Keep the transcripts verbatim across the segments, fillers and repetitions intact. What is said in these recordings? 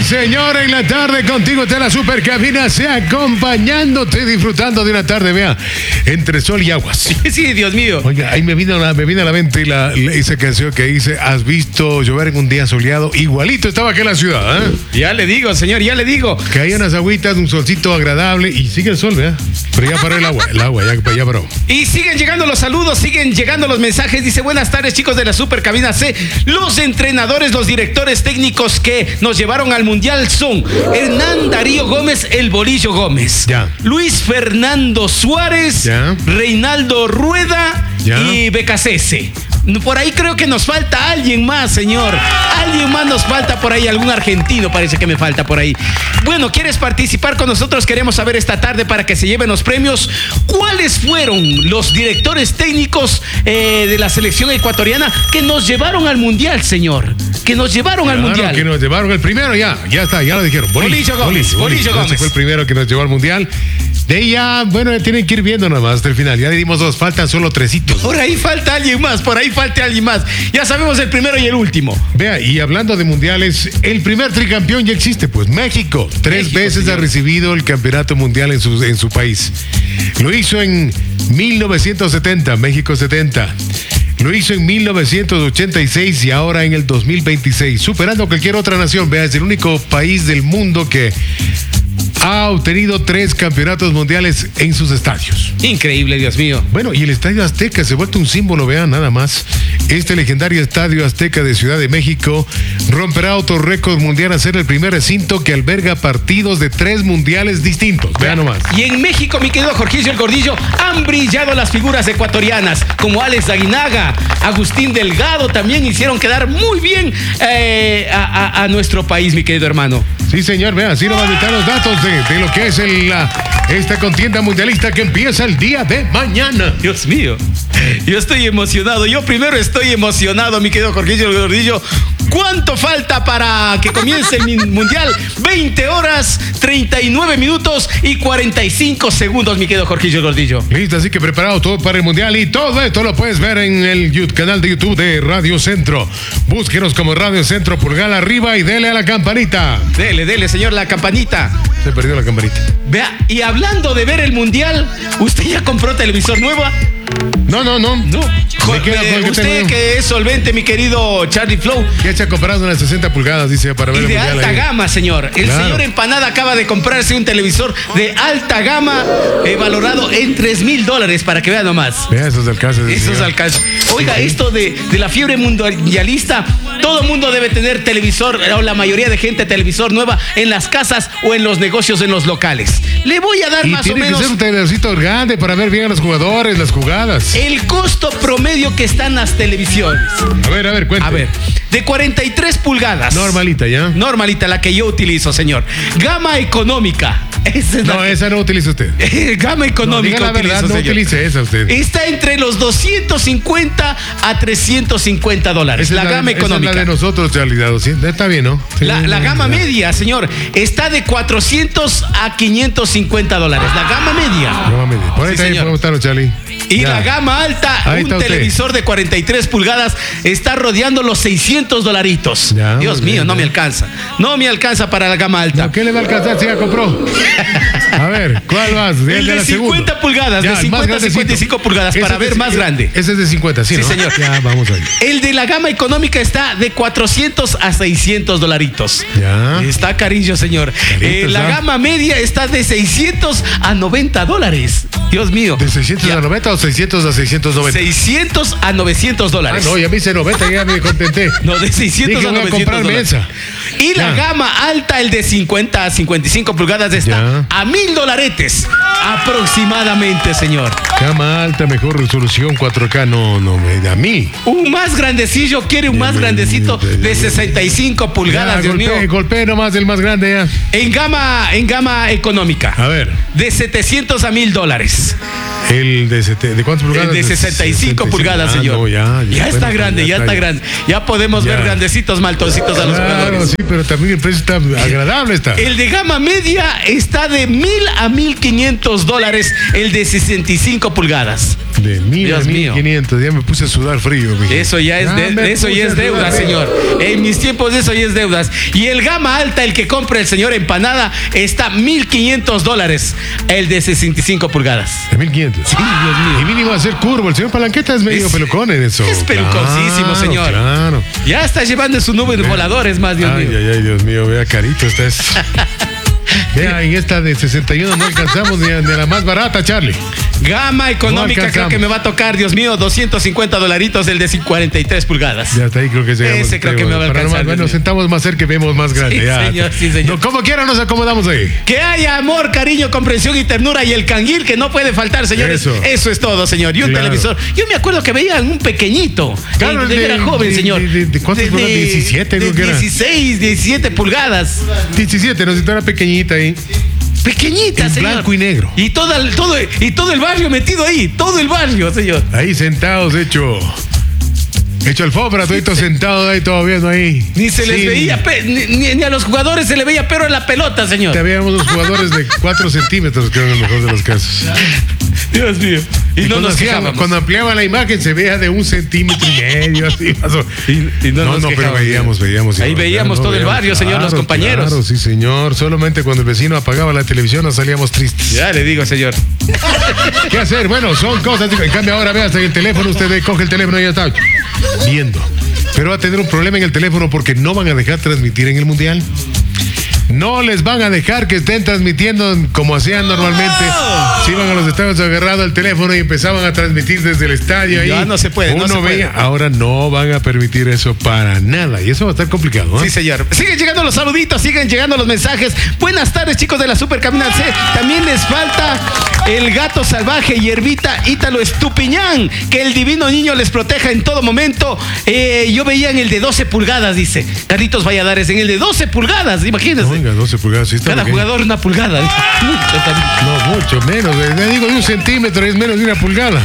señor, en la tarde contigo está la super cabina, sea acompañándote, disfrutando de una tarde, vea, entre sol y aguas. Sí, sí, Dios mío. Oiga, ahí me vino, la, me vino a la mente la, la, esa canción que dice, ¿has visto llover en un día soleado? Igualito estaba aquí en la ciudad, ¿eh? Ya le digo, señor, ya le digo. Caían las agüitas, un solcito agradable y sigue el sol, vea. Pero ya paró el agua, el agua, ya, ya paró. Y siguen llegando los saludos, siguen llegando los mensajes. Dice, buenas tardes, chicos de la Super Cabina C. Los entrenadores, los directores técnicos que nos llevaron al Mundial son Hernán Darío Gómez, el Bolillo Gómez. Ya. Luis Fernando Suárez. Ya. Reinaldo Rueda. Ya. Y Becasese. Por ahí creo que nos falta alguien más, señor. Alguien más nos falta por ahí. Algún argentino parece que me falta por ahí. Bueno, ¿quieres participar con nosotros? Queremos saber esta tarde para que se lleven los premios. ¿Cuáles fueron los directores técnicos eh, de la selección ecuatoriana que nos llevaron al Mundial, señor? Que nos llevaron Claro, al Mundial. que nos llevaron el primero, ya, ya está, ya lo dijeron. Bolillo Gómez, Bolillo Gómez. Ese fue el primero que nos llevó al Mundial. De ahí ya, bueno, tienen que ir viendo nada más hasta el final. Ya le dimos dos, faltan solo tresitos. Por ahí falta alguien más, por ahí falta alguien más. Ya sabemos el primero y el último. Vea, y hablando de mundiales, el primer tricampeón ya existe, pues México. Tres México, veces señor. ha recibido el campeonato mundial en su, en su país. Lo hizo en mil novecientos setenta, México setenta. Lo hizo en mil novecientos ochenta y seis y ahora en el dos mil veintiséis, superando a cualquier otra nación. Vea, es el único país del mundo que ha obtenido tres campeonatos mundiales en sus estadios. Increíble, Dios mío. Bueno, y el Estadio Azteca se ha vuelto un símbolo, vean, nada más. Este legendario Estadio Azteca de Ciudad de México romperá otro récord mundial a ser el primer recinto que alberga partidos de tres mundiales distintos. Vean nomás. Y en México, mi querido Jorgillo el Gordillo, han brillado las figuras ecuatorianas, como Alex Aguinaga, Agustín Delgado, también hicieron quedar muy bien eh, a, a, a nuestro país, mi querido hermano. Sí, señor, vean, así nomás están los datos de, de lo que es el, la, esta contienda mundialista que empieza el día de mañana. Dios mío, yo estoy emocionado. Yo primero estoy emocionado, mi querido Jorgillo el Gordillo. ¿Cuánto falta para que comience el Mundial? veinte horas, treinta y nueve minutos y cuarenta y cinco segundos, mi querido Jorgillo el Gordillo. Listo, así que preparado todo para el Mundial y todo esto lo puedes ver en el YouTube, canal de YouTube de Radio Centro. Búsquenos como Radio Centro, pulgar arriba y dele a la campanita. Dele, dele, señor, la campanita. Se perdió la campanita. Vea, y hablando de ver el Mundial, ¿usted ya compró televisor nueva? No, no, no. No. Me queda con el que Usted tengo. que es solvente, mi querido Charlie Flow. Ya se ha comprado unas sesenta pulgadas, dice, para ver Y el de Mundial alta ahí. gama, señor. El Claro. señor Empanada acaba de comprarse un televisor de alta gama eh, valorado en tres mil dólares, para que vea nomás. Vea esos alcances. Esos señor. alcances. Oiga, esto de, de la fiebre mundialista, todo mundo debe tener televisor, o la mayoría de gente televisor nueva en las casas o en los negocios, en los locales. Le voy a dar Y más o tiene que menos ser un televisorcito grande para ver bien a los jugadores, las jugadas. el costo promedio que están las televisiones. A ver, a ver, cuente. A ver, de cuarenta y tres pulgadas. Normalita, ¿ya? Normalita, la que yo utilizo, señor. Gama económica. Esa es No, la que- esa no utiliza usted. Gama No, económica. diga la verdad, utilizo, no señor. utilice esa usted. Está entre los doscientos cincuenta a trescientos cincuenta dólares. Esa La, es gama esa es económica. la de nosotros, Charlie. La doscientos. Está bien, ¿no? Sí, La, la no, gama ya. media, señor, está de cuatrocientos a quinientos cincuenta dólares. La gama media. Gama media. Por ahí Sí, también señor. podemos estar, Charlie. Y Ya. la gama alta, Ahí un está usted. televisor de cuarenta y tres pulgadas, está rodeando los seiscientos dolaritos. Ya, Dios muy mío, bien, no ya. me alcanza. No me alcanza para la gama alta. ¿No? ¿Qué le va a alcanzar si ya compró? A ver, ¿cuál más? El de de la segunda. cincuenta pulgadas, Ya, de el más cincuenta a grandecito. cincuenta y cinco pulgadas, Ese para es ver de- más grande. Ese es de cincuenta, sí, Sí, ¿no? señor. Ya, vamos ahí. El de la gama económica está de cuatrocientos a seiscientos dolaritos. Ya. Está carillo, señor. Carito, Eh, la está. gama media está de seiscientos a noventa dólares. Dios mío. ¿De seiscientos Ya. a noventa o seiscientos a seiscientos noventa? seiscientos a novecientos Ah, dólares. no, ya me hice noventa, ya me contenté. No, de seiscientos Dije, a voy a novecientos comprarme dólares. esa. Y la Ya. gama alta, el de cincuenta a cincuenta y cinco pulgadas, está Ya. a mil dolaretes aproximadamente, señor. Cama alta, mejor resolución, cuatro K, no, no, me da a mí. Un más grandecillo, quiere un más grandecito de sesenta y cinco pulgadas, Ya, Dios mío. golpeé, golpeé nomás el más grande ya. En gama, en gama económica. A ver, De setecientos a mil dólares. el de, sete- ¿de cuántas pulgadas? El de sesenta y cinco pulgadas, Ah, señor. no, ya, Ya está bueno, grande, ya está ya. grande. Ya podemos Ya. ver grandecitos, maltoncitos a los Claro, jugadores. sí, pero también el precio está agradable. Está. El de gama media está de mil a mil quinientos dólares, el de sesenta y cinco pulgadas. De mil a mil quinientos, ya me puse a sudar frío. Mijo. Eso ya es, ah, de, de eso ya es deuda, señor. En mis tiempos eso ya es deudas. Y el gama alta, el que compra el señor empanada, está mil quinientos dólares. El de sesenta y cinco pulgadas. ¿De mil quinientos? Sí, Dios mío. Y mínimo a ser curvo. El señor Palanqueta es medio es, pelucón en eso. Es peluconcísimo, claro, señor. Claro. Ya está llevando en su nube de voladores más, Dios ay, mío. Ay, ay, Dios mío, vea carito está eso. Vea, en esta de sesenta y uno no alcanzamos ni a, ni a la más barata, Charlie. Gama económica, no creo que me va a tocar, Dios mío, doscientos cincuenta dolaritos el de cuarenta y tres pulgadas. Ya está ahí, creo que llegamos. Ese creo que me va a alcanzar. Bueno, sentamos más cerca y vemos más grande. Sí, ya. señor, sí, señor. No, como quiera nos acomodamos ahí. Que haya amor, cariño, comprensión y ternura y el canguil que no puede faltar, señores. Eso, Eso es todo, señor. Y un claro. televisor. Yo me acuerdo que veía un pequeñito. Claro, de, de, era joven, de, señor. De, de, de, ¿Cuántos pulgadas? diecisiete, creo que era. dieciséis, diecisiete pulgadas. diecisiete, no sé, era pequeñita ahí. Pequeñita, en señor. Blanco y negro. Y todo, el, todo, y todo el barrio metido ahí. Todo el barrio, señor. Ahí sentados, hecho. Hecho alfombra, todito sí, sentado ahí, todo viendo ahí. Ni se les sí. veía, pe, ni, ni a los jugadores se le veía pero en la pelota, señor. Habíamos los jugadores de cuatro centímetros, que eran los mejores de los casos. Dios mío. Y, y no nos quejábamos. Cuando ampliaba la imagen se veía de un centímetro y medio. Así pasó. Y, y no, no, nos no pero veíamos, veíamos. Ahí igual, veíamos no, todo veíamos, el barrio, señor, claro, los compañeros. Claro, sí, señor. Solamente cuando el vecino apagaba la televisión nos salíamos tristes. Ya le digo, señor. ¿Qué hacer? Bueno, son cosas. En cambio, ahora vea, hasta en el teléfono, usted coge el teléfono y ya está viendo. Pero va a tener un problema en el teléfono porque no van a dejar transmitir en el Mundial. No les van a dejar que estén transmitiendo como hacían normalmente. Se iban a los estadios agarrado el teléfono y empezaban a transmitir desde el estadio. Ya ahí. no se puede. Uno no se veía, puede. Ahora no van a permitir eso para nada. Y eso va a estar complicado, ¿eh? Sí, señor. Siguen llegando los saluditos, siguen llegando los mensajes. Buenas tardes, chicos de la Super Caminal C. También les falta el gato salvaje y Hierbita Ítalo Estupiñán. Que el divino niño les proteja en todo momento. Eh, yo veía en el de doce pulgadas, dice Carlitos Valladares. En el de doce pulgadas, imagínense. No, venga, doce pulgadas. Sí está Cada bien. jugador una pulgada. No, mucho menos. Le digo de un centímetro, es menos de una pulgada.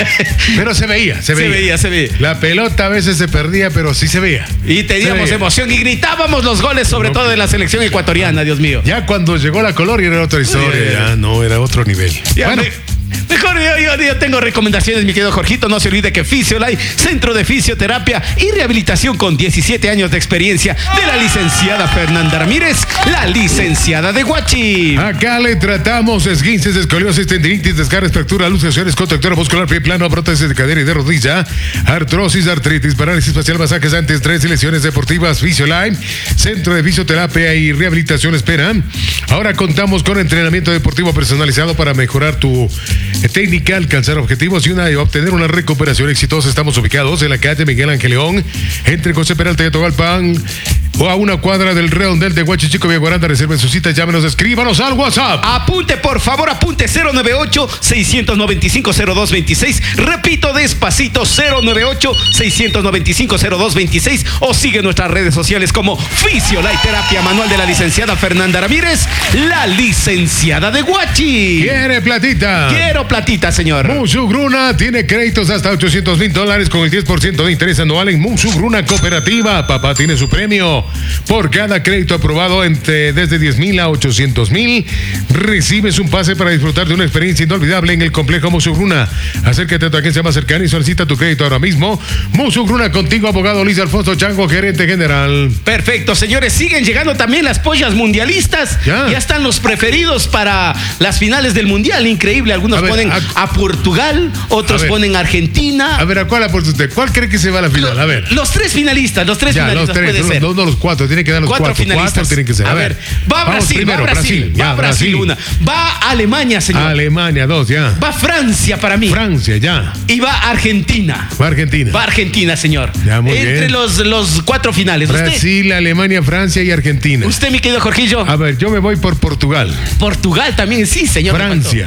Pero se veía, se veía. Se veía, se veía. La pelota a veces se perdía, pero sí se veía. Y teníamos emoción y gritábamos los goles, sobre no, todo de la selección ecuatoriana, Dios mío. Ya cuando llegó la color era otra historia. Sí, ya no, era otro nivel. Ya, bueno. Me... Mejor yo, yo, yo tengo recomendaciones, mi querido Jorgito. No se olvide que Fisiolite, Centro de Fisioterapia y Rehabilitación con diecisiete años de experiencia de la licenciada Fernanda Ramírez, la licenciada de Huachi. Acá le tratamos esguinces, escoliosis, tendinitis, desgarres, fractura, luxaciones, contractura muscular, pie plano, prótesis de cadera y de rodilla, artrosis, artritis, parálisis facial, masajes antiestrés y lesiones deportivas. Fisiolite, Centro de Fisioterapia y Rehabilitación espera. Ahora contamos con entrenamiento deportivo personalizado para mejorar tu técnica, alcanzar objetivos y, una, y obtener una recuperación exitosa. Estamos ubicados en la calle Miguel Ángel León, entre José Peralta y Tobalpan, o a una cuadra del redondel de Huachichico, Villaguaranda. Reserven su cita, llámenos, escríbanos al WhatsApp. Apunte, por favor, apunte cero nueve ocho, seis nueve cinco, cero dos dos seis. Repito despacito, cero nueve ocho, seis nueve cinco, cero dos dos seis. O sigue nuestras redes sociales como Fisiolite Terapia Manual de la licenciada Fernanda Ramírez, la licenciada de Huachi. ¿Quiere platita? Quiero platita, señor. Musugruna tiene créditos hasta ochocientos mil dólares con el diez por ciento de interés anual en Musugruna Cooperativa. Papá tiene su premio. Por cada crédito aprobado entre desde diez mil a ochocientos mil, recibes un pase para disfrutar de una experiencia inolvidable en el complejo Musugruna. Acércate a tu agencia más cercana y solicita tu crédito ahora mismo. Musugruna contigo, abogado Luis Alfonso Chango, gerente general. Perfecto, señores. Siguen llegando también las pollas mundialistas. Ya, ya están los preferidos para las finales del mundial. Increíble. Algunos a ver, ponen a, a Portugal, otros a ponen a Argentina. A ver, ¿a cuál aporta usted? ¿Cuál cree que se va a la final? A ver. Los tres finalistas, los tres ya, finalistas los tres, puede no, ser. No, no, los cuatro, tiene que dar los cuatro. Cuatro finalistas. Cuatro tienen que ser. A, a ver, va Brasil, primero, va Brasil, Brasil, ya, va Brasil, Brasil una. Va Alemania, señor. Alemania, dos, ya. Va Francia para mí. Francia, ya. Y va Argentina. Va Argentina. Va Argentina, señor. Ya, muy Entre bien. los, los cuatro finales. Brasil, ¿Usted? Alemania, Francia y Argentina. Usted, mi querido Jorgillo. A ver, yo me voy por Portugal. Portugal también, sí, señor. Francia,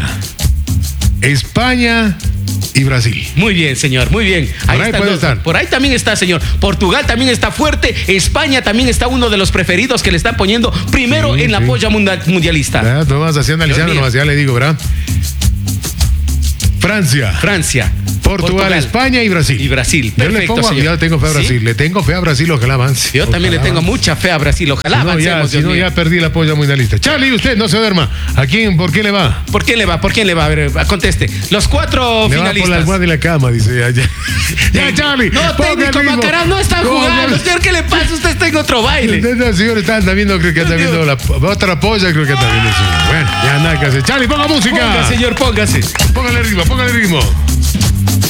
España y Brasil. Muy bien, señor, muy bien. Ahí, ahí está puede estar. Por ahí también está, señor. Portugal también está fuerte. España también está uno de los preferidos que le están poniendo primero sí, en sí. la polla mundialista. ¿Verdad? Nomás así analizando, nomás ya le digo, ¿verdad? Francia. Francia. Portugal, Portugal, España y Brasil. Y Brasil. Perfecto, yo le pongo, señor. yo le tengo fe a Brasil. ¿Sí? Le tengo fe a Brasil, ojalá avance. Yo también ojalá le tengo avance. mucha fe a Brasil, ojalá si no, avancemos. Ya, si no, ya perdí el apoyo mundialista. Charlie, usted no se duerma. ¿A quién, por qué le va? ¿Por quién le va? ¿Por quién le va? A ver, conteste. Los cuatro le finalistas. Va por la almohada de la cama, dice ya. Ya, ya Charlie. No, técnico, Macarán, no están jugando. Señor, ¿qué le pasa? Usted está en otro baile. El señor está viendo, creo que está viendo la otra polla, creo que está viendo. Bueno, ya nada que hacer. Charlie, ponga música. Ponga, señor, póngase. Póngale ritmo, póngale ritmo.